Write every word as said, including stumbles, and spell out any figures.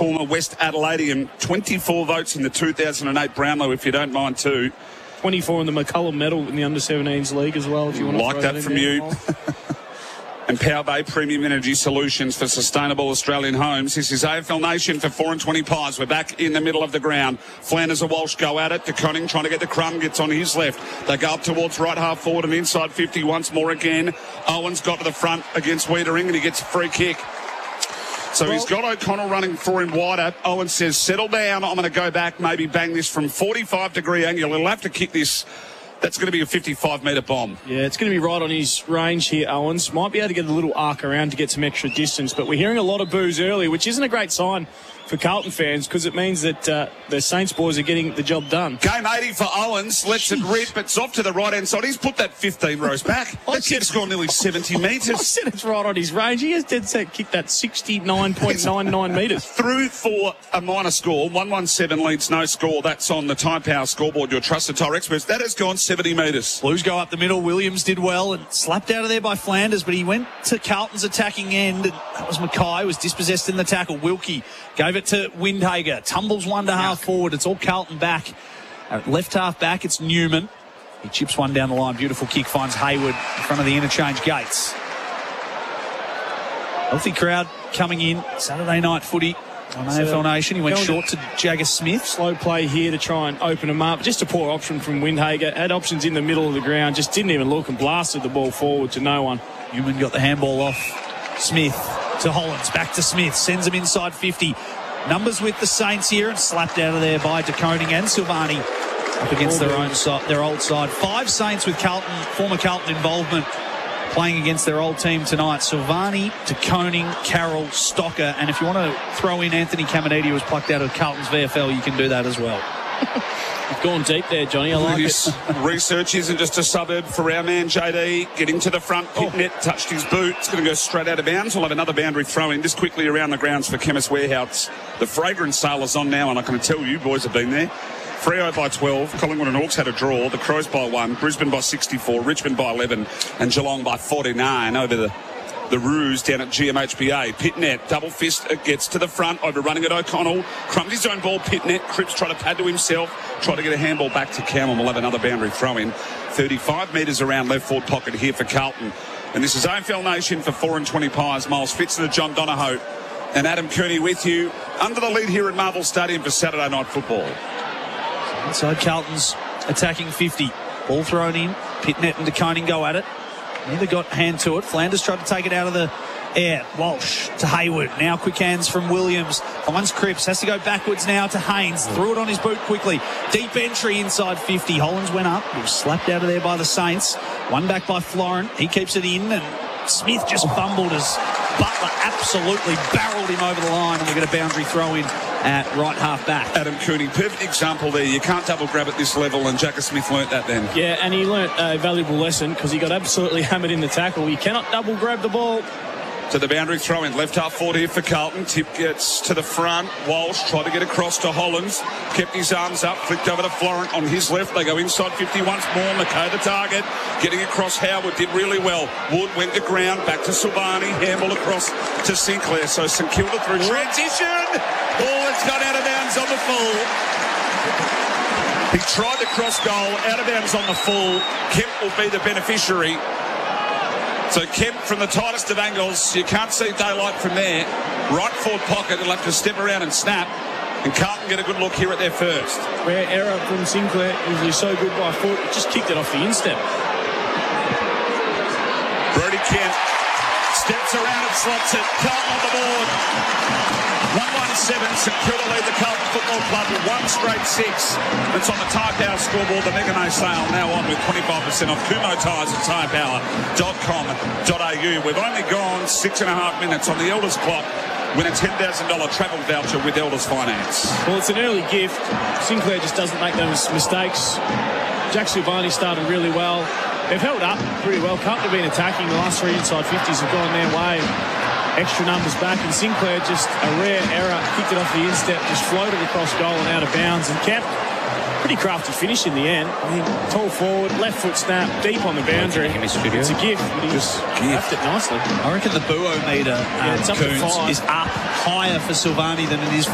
former West Adelaidean, twenty-four votes in the two thousand eight Brownlow, if you don't mind, too. twenty-four in the McCullum medal in the under seventeens league as well, if you want to like throw that, that from you. And Power Bay Premium Energy Solutions for sustainable Australian homes. This is A F L Nation for four and twenty pies. We're back in the middle of the ground. Flanders and Walsh go at it. De Koning trying to get the Crumb, gets on his left. They go up towards right half forward and inside fifty once more again. Owens got to the front against Wiedering and he gets a free kick. So well, he's got O'Connell running for him wider. Owen says, settle down. I'm going to go back, maybe bang this from forty-five degree angle. He'll have to kick this. That's going to be a fifty-five metre bomb. Yeah, it's going to be right on his range here, Owens. Might be able to get a little arc around to get some extra distance, but we're hearing a lot of boos early, which isn't a great sign for Carlton fans because it means that uh, the Saints boys are getting the job done. Game eighty for Owens. Lets Jeez. it rip. It's off to the right-hand side. He's put that fifteen rows back. That kick's gone nearly seventy metres. I said it's right on his range. He has dead set kicked that sixty-nine point nine nine metres. Through for a minor score. one one seven leads, no score. That's on the Tyre Power scoreboard, your trusted tyre experts. That has gone seventy metres. Blues go up the middle. Williams did well and slapped out of there by Flanders, but he went to Carlton's attacking end. And that was Mackay, was dispossessed in the tackle. Wilkie gave it to Windhager. Tumbles one to half forward. It's all Carlton back. At left half back, it's Newman. He chips one down the line. Beautiful kick, finds Hayward in front of the interchange gates. Healthy crowd coming in. Saturday night footy on A F L Nation. He went short to Jagger Smith. Slow play here to try and open him up. Just a poor option from Windhager. Had options in the middle of the ground. Just didn't even look and blasted the ball forward to no one. Newman got the handball off Smith to Hollands. Back to Smith. Sends him inside fifty. Numbers with the Saints here and slapped out of there by De Koning and Silvani up against their own side, their old side. Five Saints with Carlton, former Carlton involvement, playing against their old team tonight. Silvani, De Koning, Carroll, Stocker, and if you want to throw in Anthony Caminiti, who was plucked out of Carlton's V F L, you can do that as well. You've gone deep there, Johnny. I like this it. Research isn't just a suburb for our man, J D. Getting to the front, Pitnet oh. touched his boot. It's going to go straight out of bounds. We'll have another boundary throw in just quickly around the grounds for Chemist Warehouse. The fragrance sale is on now, and I can tell you, boys have been there. Freo by twelve, Collingwood and Hawks had a draw, the Crows by one, Brisbane by sixty-four, Richmond by eleven, and Geelong by forty-nine over the the Roos down at G M H B A. Pitnet, double fist, it gets to the front, overrunning at O'Connell, crumbs his own ball. Pitnet, Cripps try to pad to himself, try to get a handball back to Cameron. We'll have another boundary throw in. thirty-five metres around left forward pocket here for Carlton. And this is A F L Nation for four and twenty pies. Miles Fitzner, John Donahoe, and Adam Cooney with you under the lead here at Marvel Stadium for Saturday night football. Inside Carlton's attacking fifty. Ball thrown in. Pitnet and De Koning go at it. Neither got hand to it. Flanders tried to take it out of the air. Walsh to Hayward. Now quick hands from Williams. Finds Cripps. Has to go backwards now to Haynes. Threw it on his boot quickly. Deep entry inside fifty. Hollands went up. He was slapped out of there by the Saints. One back by Florent. He keeps it in and Smith just fumbled as Butler absolutely barreled him over the line, and we get a boundary throw in at right half back. Adam Cooney, perfect example there. You can't double grab at this level, and Jagger Smith learnt that then. Yeah, and he learnt a valuable lesson because he got absolutely hammered in the tackle. You cannot double grab the ball. To the boundary throw in, left half forward here for Carlton. Tip gets to the front. Walsh tried to get across to Hollands, kept his arms up, flicked over to Florent on his left. They go inside fifty once more. Mackay the target, getting across. Howard did really well. Wood went to ground, back to Silvani, handball across to Sinclair. So St Kilda through transition. Ball that's gone out of bounds on the full. He tried to cross goal, out of bounds on the full. Kemp will be the beneficiary. So Kemp from the tightest of angles, you can't see daylight from there. Right forward pocket, he'll have to step around and snap. And Carlton get a good look here at their first. Rare error from Sinclair, usually so good by foot, just kicked it off the instep. Brody Kemp steps around and slots it. Carlton on the board. one one seven, St Kilda lead the Carlton Football Club with one straight six. It's on the Tyre Power scoreboard. The Mega May sale now on with twenty-five percent off Kumo tyres at tyre power dot com dot a u. We've only gone six and a half minutes on the Elders clock. Win a ten thousand dollars travel voucher with Elders Finance. Well, it's an early gift. Sinclair just doesn't make those mistakes. Jack Silvani started really well. They've held up pretty well. Carlton have been attacking. The last three inside fifties have gone their way. Extra numbers back, and Sinclair just a rare error, kicked it off the instep, just floated across goal and out of bounds, and Kemp, pretty crafty finish in the end. I mean, tall forward, left foot snap, deep on the boundary. It's a gift, but he just left it nicely. I reckon the Buo meter um, yeah, is up higher for Silvani than it is for